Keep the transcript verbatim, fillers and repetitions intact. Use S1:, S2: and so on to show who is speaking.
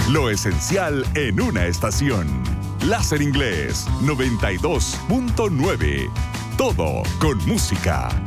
S1: Lo esencial en una estación. Láser Inglés noventa y dos punto nueve. Todo con música.